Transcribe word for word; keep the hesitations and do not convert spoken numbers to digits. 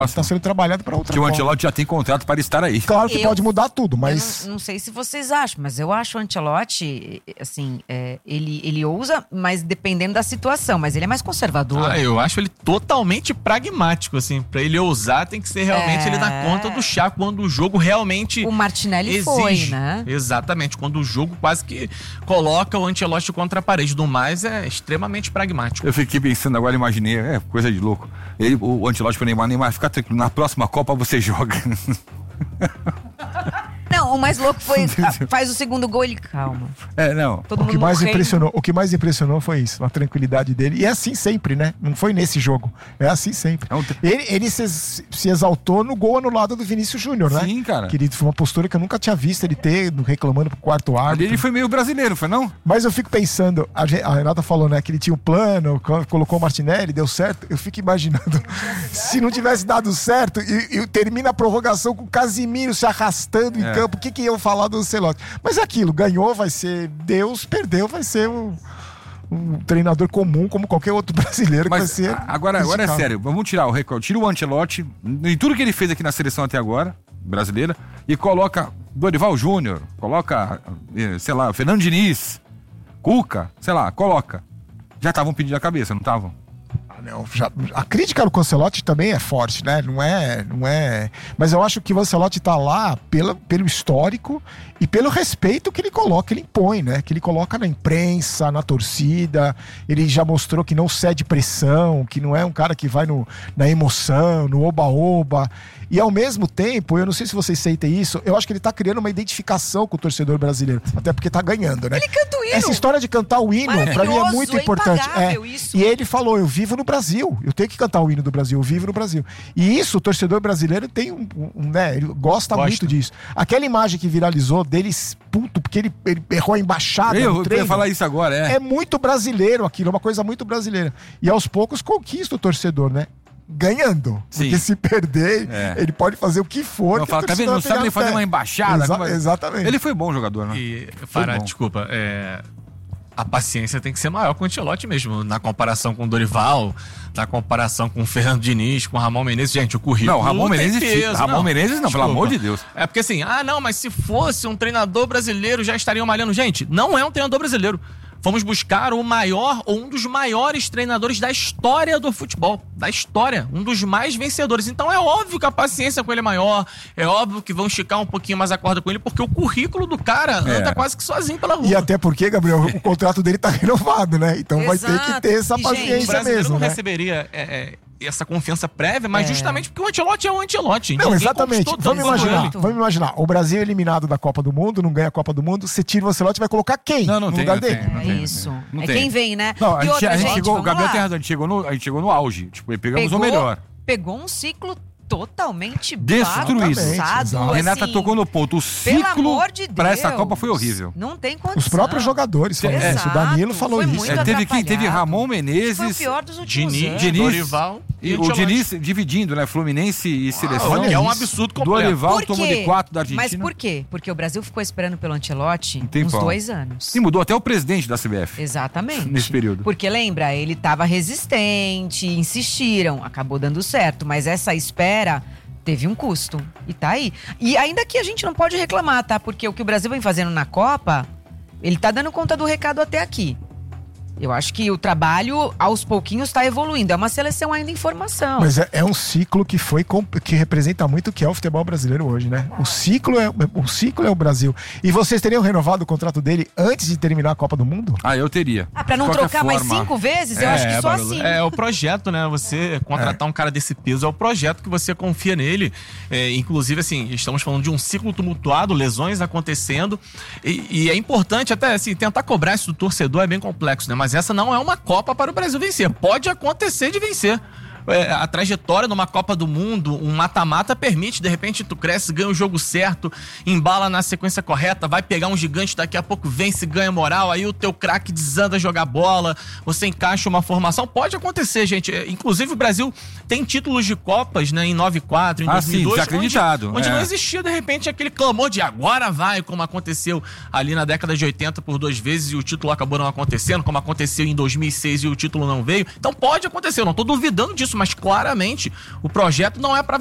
está sendo trabalhado para outra Que o forma. Ancelotti já tem contrato para estar aí. Claro que Eu- pode mudar tudo, mas... Eu não, não sei se vocês acham, mas eu acho o Ancelotti, assim, é, ele, ele ousa, mas dependendo da situação, mas ele é mais conservador. Ah, eu acho ele totalmente pragmático, assim. Pra ele ousar, tem que ser realmente É. ele dar conta do chá quando o jogo realmente O Martinelli exige. foi, né? Exatamente, quando o jogo quase que coloca o Ancelotti contra a parede. Do mais, é extremamente pragmático. Eu fiquei pensando agora, imaginei, é coisa de louco. Ele, o Ancelotti pro Neymar, Neymar, fica tranquilo, na próxima Copa você joga. Não, o mais louco foi, ah, faz o segundo gol, ele calma. É, não. Todo O que, mundo mais morrendo. impressionou, o que mais impressionou foi isso, a tranquilidade dele. E é assim sempre, né? Não foi nesse jogo. É assim sempre. É um- Ele, ele se, se exaltou no gol anulado do Vinícius Júnior, né? Sim, cara. Querido, foi uma postura que eu nunca tinha visto ele ter, reclamando pro quarto árbitro. Ele foi meio brasileiro, foi não? Mas eu fico pensando, a, Ge- a Renata falou, né, que ele tinha um plano, co- colocou o Martinelli, deu certo. Eu fico imaginando, se não tivesse dado certo e, e termina a prorrogação com o Casimiro se arrastando em É. campo, o que que iam falar do Ancelotti? Mas é aquilo, ganhou, vai ser Deus, perdeu, vai ser um, um treinador comum, como qualquer outro brasileiro que vai Mas ser. a- agora, agora é criticado. sério, vamos tirar o recorde. Tira o Ancelotti e tudo que ele fez aqui na seleção até agora, brasileira, e coloca Dorival Júnior, coloca, eh, sei lá, Fernando Diniz, Cuca, sei lá, coloca. Já estavam pedindo a cabeça, não estavam? Ah, não, já- a crítica do Ancelotti também é forte, né? Não é, não é. Mas eu acho que o Ancelotti tá lá pela, pelo histórico e pelo respeito que ele coloca, ele impõe, né? Que ele coloca na imprensa, na torcida. Ele já mostrou que não cede pressão, que não é um cara que vai no, na emoção, no oba-oba. E ao mesmo tempo, eu não sei se vocês sentem isso, eu acho que ele tá criando uma identificação com o torcedor brasileiro. Até porque tá ganhando, né? Ele canta o hino. Essa história de cantar o hino, pra mim, é Maravilhoso, muito é importante. impagável isso. E ele falou, eu vivo no Brasil, eu tenho que cantar o hino do Brasil, eu vivo no Brasil. E isso, o torcedor brasileiro tem um, um, né, ele gosta, Gosta. muito disso. Aquela imagem que viralizou deles, puto, porque ele, ele errou a embaixada Eu, no eu treino. ia falar isso agora, é. É muito brasileiro aquilo, é uma coisa muito brasileira. E aos poucos conquista o torcedor, né? Ganhando. Sim. Porque se perder, É. ele pode fazer o que for. Não, que fala, a tá vendo? torcida Não vai sabe pegar nem no fazer pé. uma embaixada. Exa- Como é? exatamente. Ele foi bom jogador, né? E, Foi Fará, bom. desculpa, é, a paciência tem que ser maior com o Ancelotti mesmo, na comparação com o Dorival, na comparação com o Fernando Diniz, com o Ramon Menezes. Gente, o currículo Não, Ramon tem Menezes, peso, Ramon Menezes não, pelo Desculpa. amor de Deus. É porque assim, ah não, mas se fosse um treinador brasileiro já estariam malhando. Gente, não é um treinador brasileiro. Fomos buscar o maior ou um dos maiores treinadores da história do futebol. Da história. Um dos mais vencedores. Então é óbvio que a paciência com ele é maior. É óbvio que vão esticar um pouquinho mais a corda com ele, porque o currículo do cara É. anda quase que sozinho pela rua. E até porque, Gabriel, o contrato dele tá renovado, né? Então vai ter que Exato. ter essa E, gente, O paciência brasileiro mesmo, não né? receberia é, é, essa confiança prévia, mas É. justamente porque o Ancelotti é o Ancelotti. Não, Ninguém exatamente. conquistou Vamos tanto quanto imaginar, ele. vamos imaginar. O Brasil é eliminado da Copa do Mundo, não ganha a Copa do Mundo. Você tira o Ancelotti, vai colocar quem Não, não no tem, lugar não dele? tem. Não É tem, não isso. tem. Não é tem. quem vem, né? Não, a E gente, outra, a gente gente, chegou, o vamos Gabriel lá. tem razão, a gente chegou no, a gente chegou no auge. Tipo, pegamos Pegou- o melhor. Pegou um ciclo totalmente Destruído. bagunçado, Exato. A Renata assim, tocou no ponto. O pelo ciclo amor de pra essa Deus. Copa foi horrível. Não tem condição. Os próprios jogadores falaram Exato, isso. O Danilo falou foi isso. muito É, teve, quem? Teve atrapalhado. Ramon Foi o Menezes, pior dos últimos Diniz, anos. Diniz, Dorival e o Ancelotti. Diniz dividindo, né? Fluminense e seleção. olha Que é um isso. absurdo completo. Dorival Por tomou quê? de quatro da Argentina. Mas por quê? Porque o Brasil ficou esperando pelo Ancelotti Um tempão. uns dois anos. E mudou até o presidente da C B F. Exatamente. Nesse período. Porque lembra, ele estava resistente, insistiram, acabou dando certo, mas essa espera teve um custo. E tá aí. E ainda que a gente não pode reclamar, tá? Porque o que o Brasil vem fazendo na Copa, ele tá dando conta do recado até aqui. Eu acho que o trabalho, aos pouquinhos, está evoluindo. É uma seleção ainda em formação. Mas é, é um ciclo que foi com- que representa muito o que é o futebol brasileiro hoje, né? O ciclo é o ciclo é o Brasil. E vocês teriam renovado o contrato dele antes de terminar a Copa do Mundo? Ah, eu teria. Ah, pra não De qualquer trocar mais forma. cinco vezes? Eu acho que só Barolo, assim. É o projeto, né? Você contratar um cara desse peso é o projeto que você confia nele. É, inclusive, assim, estamos falando de um ciclo tumultuado, lesões acontecendo. E, e é importante até, assim, tentar cobrar isso do torcedor é bem complexo, né? Mas essa não é uma Copa para o Brasil vencer. Pode acontecer de vencer. É, a trajetória numa Copa do Mundo, um mata-mata permite, de repente tu cresce, ganha o jogo certo, embala na sequência correta, vai pegar um gigante, daqui a pouco vence, ganha moral, aí o teu craque desanda a jogar bola, você encaixa uma formação, pode acontecer, gente. É, inclusive o Brasil tem títulos de Copas, né, em noventa e quatro, em Ah, dois mil e dois, sim, desacreditado, onde, onde é. não existia de repente aquele clamor de agora vai, como aconteceu ali na década de oitenta por duas vezes e o título acabou não acontecendo, como aconteceu em dois mil e seis e o título não veio. Então pode acontecer, eu não tô duvidando disso. isso, mas claramente o projeto não é para